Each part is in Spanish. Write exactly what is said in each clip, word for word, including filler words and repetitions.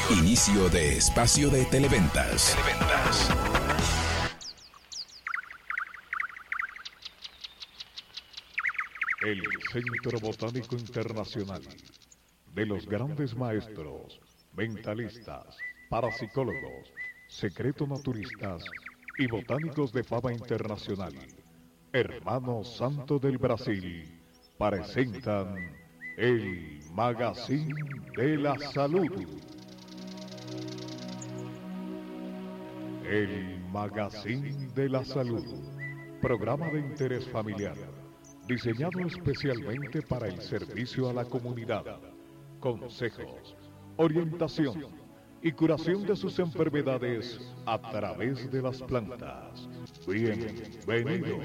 Inicio de espacio de Televentas. Televentas. El Centro Botánico Internacional de los grandes maestros, mentalistas, parapsicólogos, secreto-naturistas y botánicos de fama internacional, Hermanos Santo del Brasil, presentan el Magazine de la Salud. El Magazine de la Salud, programa de interés familiar, diseñado especialmente para el servicio a la comunidad. Consejos, orientación y curación de sus enfermedades a través de las plantas. Bienvenido.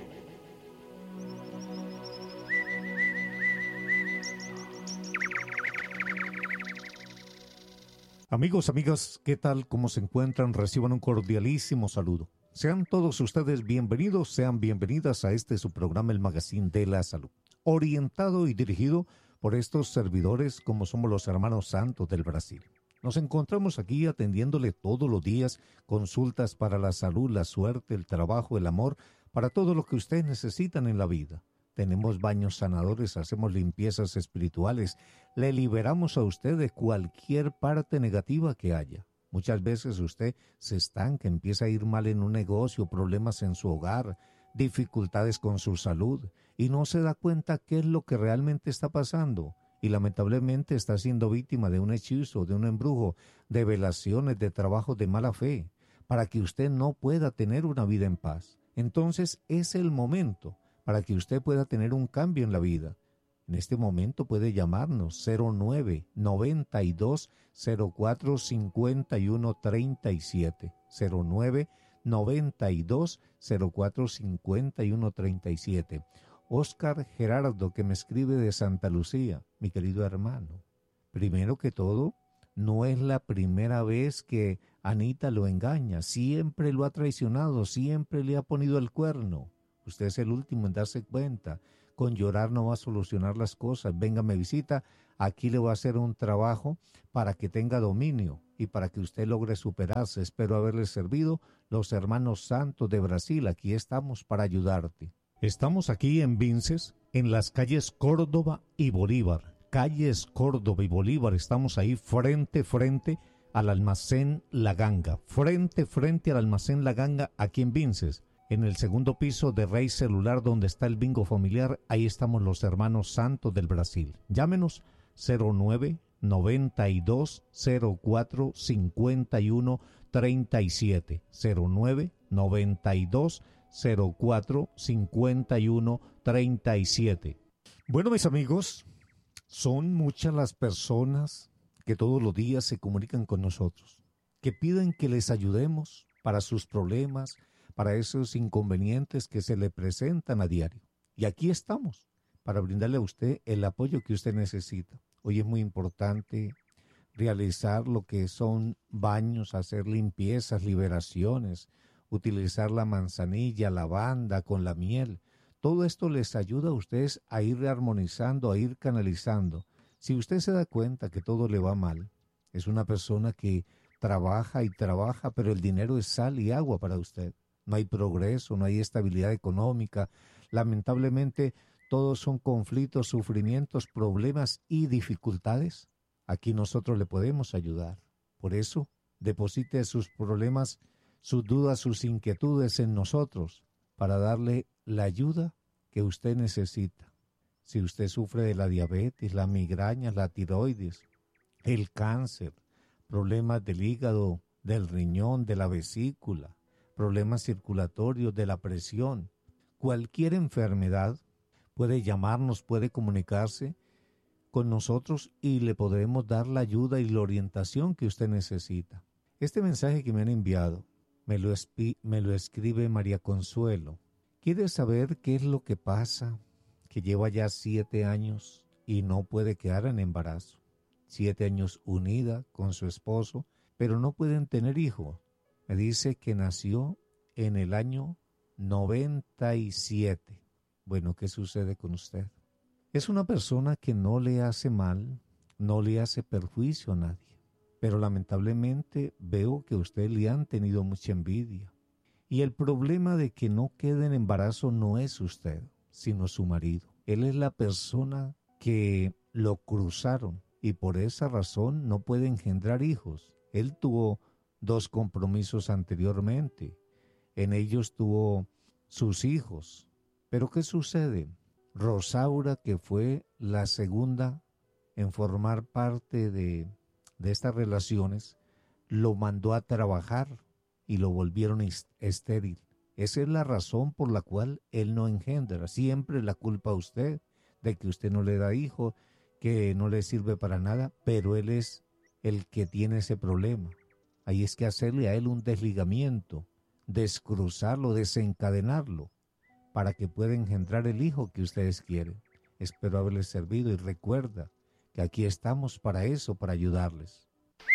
Amigos, amigas, ¿qué tal? ¿Cómo se encuentran? Reciban un cordialísimo saludo. Sean todos ustedes bienvenidos, sean bienvenidas a este su programa, el Magazine de la Salud, orientado y dirigido por estos servidores como somos los Hermanos Santos del Brasil. Nos encontramos aquí atendiéndole todos los días consultas para la salud, la suerte, el trabajo, el amor, para todo lo que ustedes necesitan en la vida. Tenemos baños sanadores, hacemos limpiezas espirituales, le liberamos a usted de cualquier parte negativa que haya. Muchas veces usted se estanca, empieza a ir mal en un negocio, problemas en su hogar, dificultades con su salud y no se da cuenta qué es lo que realmente está pasando. Y lamentablemente está siendo víctima de un hechizo, de un embrujo, de velaciones, de trabajos de mala fe, para que usted no pueda tener una vida en paz. Entonces es el momento para que usted pueda tener un cambio en la vida. En este momento puede llamarnos cero nueve noventa y dos cero cuatro cincuenta y uno treinta y siete, cero nueve noventa y dos cero cuatro cincuenta y uno treinta y siete. Oscar Gerardo, que me escribe de Santa Lucía, mi querido hermano. Primero que todo, no es la primera vez que Anita lo engaña, siempre lo ha traicionado, siempre le ha ponido el cuerno. Usted es el último en darse cuenta. Con llorar no va a solucionar las cosas. Venga, me visita, aquí le voy a hacer un trabajo para que tenga dominio y para que usted logre superarse. Espero haberle servido los Hermanos Santos de Brasil. Aquí estamos para ayudarte. Estamos aquí en Vinces, en las calles Córdoba y Bolívar. Calles Córdoba y Bolívar, estamos ahí frente, frente al almacén La Ganga. Frente, frente al almacén La Ganga, aquí en Vinces. En el segundo piso de Rey Celular, donde está el bingo familiar, ahí estamos los Hermanos Santos del Brasil. Llámenos cero nueve noventa y dos cero cuatro cincuenta y uno treinta y siete, cero nueve noventa y dos cero cuatro cincuenta y uno treinta y siete. Bueno, mis amigos, son muchas las personas que todos los días se comunican con nosotros, que piden que les ayudemos para sus problemas, para esos inconvenientes que se le presentan a diario. Y aquí estamos para brindarle a usted el apoyo que usted necesita. Hoy es muy importante realizar lo que son baños, hacer limpiezas, liberaciones, utilizar la manzanilla, lavanda con la miel. Todo esto les ayuda a ustedes a ir rearmonizando, a ir canalizando. Si usted se da cuenta que todo le va mal, es una persona que trabaja y trabaja, pero el dinero es sal y agua para usted. No hay progreso, no hay estabilidad económica. Lamentablemente, todos son conflictos, sufrimientos, problemas y dificultades. Aquí nosotros le podemos ayudar. Por eso, deposite sus problemas, sus dudas, sus inquietudes en nosotros para darle la ayuda que usted necesita. Si usted sufre de la diabetes, la migraña, la tiroides, el cáncer, problemas del hígado, del riñón, de la vesícula, problemas circulatorios, de la presión, cualquier enfermedad, puede llamarnos, puede comunicarse con nosotros y le podremos dar la ayuda y la orientación que usted necesita. Este mensaje que me han enviado me lo, espi- me lo escribe María Consuelo. Quiere saber qué es lo que pasa, que lleva ya siete años y no puede quedar en embarazo. Siete años unida con su esposo, pero no pueden tener hijos. Me dice que nació en el año noventa y siete. Bueno, ¿qué sucede con usted? Es una persona que no le hace mal, no le hace perjuicio a nadie. pero lamentablemente veo que a usted le han tenido mucha envidia. Y el problema de que no quede en embarazo no es usted, sino su marido. Él es la persona que lo cruzaron y por esa razón no puede engendrar hijos. Él tuvo dos compromisos anteriormente. En ellos tuvo sus hijos. Pero ¿qué sucede? Rosaura, que fue la segunda en formar parte de, de estas relaciones, lo mandó a trabajar y lo volvieron estéril. Esa es la razón por la cual él no engendra. Siempre la culpa a usted de que usted no le da hijo, que no le sirve para nada, pero él es el que tiene ese problema. Ahí es que hacerle a él un desligamiento, descruzarlo, desencadenarlo, para que pueda engendrar el hijo que ustedes quieren. Espero haberles servido y recuerda que aquí estamos para eso, para ayudarles.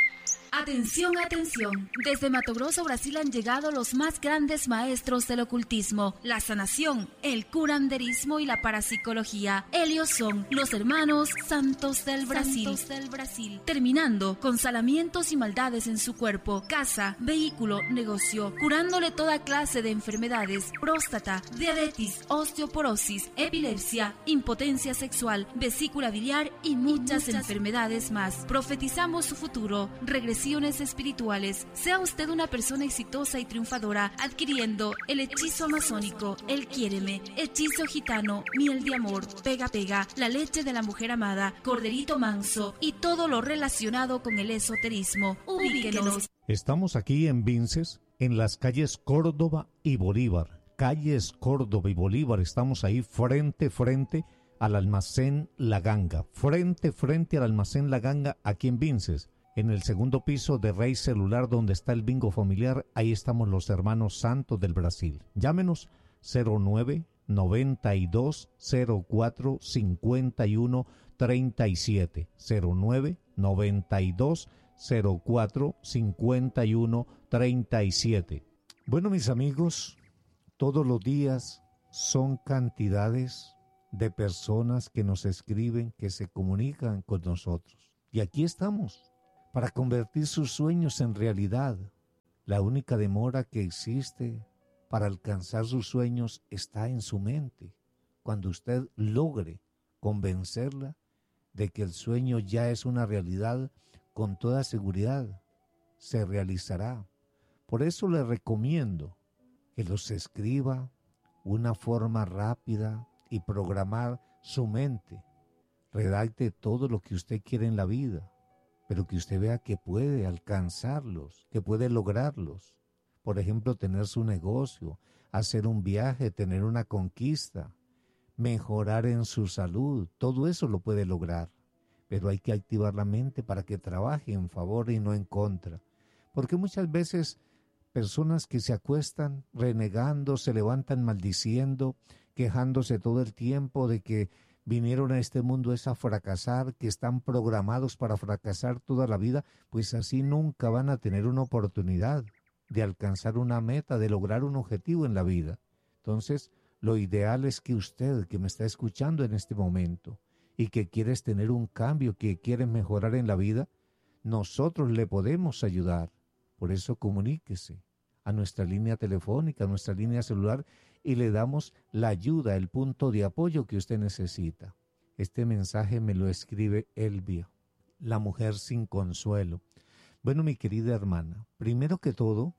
Atención, atención. Desde Mato Grosso, Brasil, han llegado los más grandes maestros del ocultismo, la sanación, el curanderismo y la parapsicología. Ellos son los hermanos Santos del Brasil. Santos del Brasil. Terminando con salamientos y maldades en su cuerpo, casa, vehículo, negocio, curándole toda clase de enfermedades, próstata, diabetes, osteoporosis, epilepsia, impotencia sexual, vesícula biliar y muchas, y muchas enfermedades más. Profetizamos su futuro, regresiones espirituales. Sea usted una persona exitosa y triunfadora adquiriendo el hechizo amazónico, el quiéreme, hechizo gitano, miel de amor, pega pega, la leche de la mujer amada, corderito manso y todo lo relacionado con el esoterismo. Ubíquenos. Estamos aquí en Vinces, en las calles Córdoba y Bolívar. Calles Córdoba y Bolívar, estamos ahí frente frente al almacén La Ganga. Frente frente al almacén La Ganga aquí en Vinces. En el segundo piso de Rey Celular, donde está el bingo familiar, ahí estamos los hermanos Santos del Brasil. Llámenos cero nueve, noventa y dos, cero cuatro, cincuenta y uno, treinta y siete. cero nueve, noventa y dos, cero cuatro, cincuenta y uno, treinta y siete. Bueno, mis amigos, todos los días son cantidades de personas que nos escriben, que se comunican con nosotros. Y aquí estamos, para convertir sus sueños en realidad. La única demora que existe para alcanzar sus sueños está en su mente. Cuando usted logre convencerla de que el sueño ya es una realidad, con toda seguridad se realizará. Por eso le recomiendo que los escriba una forma rápida y programar su mente. Redacte todo lo que usted quiere en la vida, pero que usted vea que puede alcanzarlos, que puede lograrlos. Por ejemplo, tener su negocio, hacer un viaje, tener una conquista, mejorar en su salud, todo eso lo puede lograr. Pero hay que activar la mente para que trabaje en favor y no en contra. Porque muchas veces personas que se acuestan renegando, se levantan maldiciendo, quejándose todo el tiempo de que vinieron a este mundo es a fracasar, que están programados para fracasar toda la vida, pues así nunca van a tener una oportunidad de alcanzar una meta, de lograr un objetivo en la vida. Entonces, lo ideal es que usted, que me está escuchando en este momento y que quieres tener un cambio, que quieres mejorar en la vida, nosotros le podemos ayudar. Por eso comuníquese a nuestra línea telefónica, a nuestra línea celular, y le damos la ayuda, el punto de apoyo que usted necesita. Este mensaje me lo escribe Elvia, la mujer sin consuelo. Bueno, mi querida hermana, primero que todo,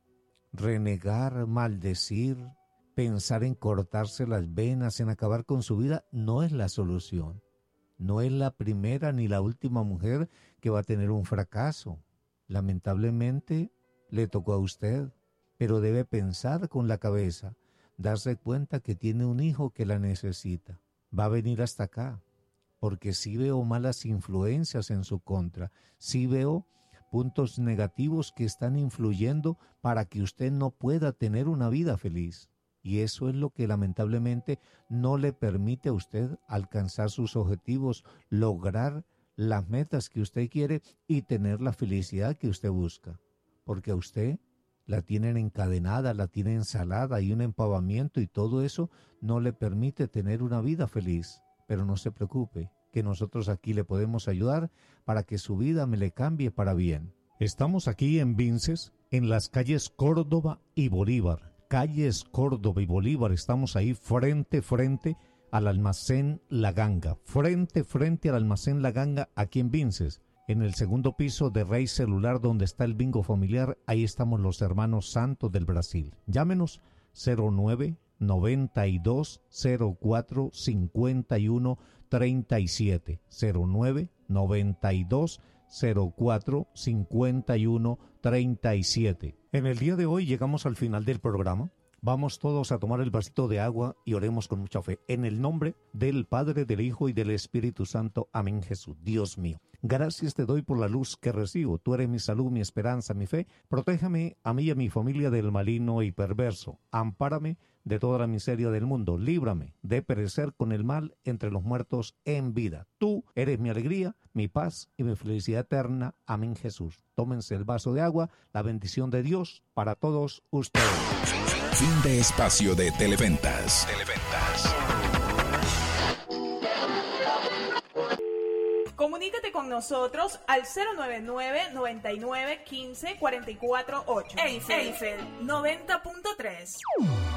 renegar, maldecir, pensar en cortarse las venas, en acabar con su vida, no es la solución. No es la primera ni la última mujer que va a tener un fracaso. Lamentablemente, le tocó a usted, pero debe pensar con la cabeza, darse cuenta que tiene un hijo que la necesita. Va a venir hasta acá, porque sí veo malas influencias en su contra, sí veo puntos negativos que están influyendo para que usted no pueda tener una vida feliz. Y eso es lo que lamentablemente no le permite a usted alcanzar sus objetivos, lograr las metas que usted quiere y tener la felicidad que usted busca. Porque a usted la tienen encadenada, la tienen ensalada y un empavamiento, y todo eso no le permite tener una vida feliz. Pero no se preocupe, que nosotros aquí le podemos ayudar para que su vida me le cambie para bien. Estamos aquí en Vinces, en las calles Córdoba y Bolívar. Calles Córdoba y Bolívar, estamos ahí frente, frente al almacén La Ganga. Frente, frente al almacén La Ganga, aquí en Vinces. En el segundo piso de Rey Celular, donde está el bingo familiar, ahí estamos los hermanos Santos del Brasil. Llámenos cero nueve noventa y dos cero cuatro cincuenta y uno treinta y siete, cero nueve noventa y dos cero cuatro cincuenta y uno treinta y siete. En el día de hoy llegamos al final del programa. Vamos todos a tomar el vasito de agua y oremos con mucha fe. En el nombre del Padre, del Hijo y del Espíritu Santo. Amén, Jesús. Dios mío, gracias te doy por la luz que recibo. Tú eres mi salud, mi esperanza, mi fe. Protéjame a mí y a mi familia del maligno y perverso. Ampárame de toda la miseria del mundo. Líbrame de perecer con el mal entre los muertos en vida. Tú eres mi alegría, mi paz y mi felicidad eterna. Amén, Jesús. Tómense el vaso de agua. La bendición de Dios para todos ustedes. Fin de espacio de Televentas. Televentas. Comunícate con nosotros al cero nueve nueve, noventa y nueve, quince, cuarenta y cuatro, ocho. Eiffel, Eiffel noventa punto tres.